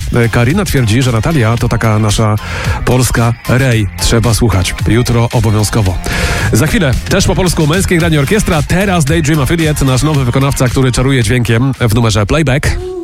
Karina twierdzi, że Natalia to taka nasza polska Rej. Trzeba słuchać. Jutro obowiązkowo. Za chwilę też po polsku Męskie Granie Orkiestra. Teraz Daydream Affiliate, nasz nowy wykonawca, który czaruje dźwiękiem w numerze Playback.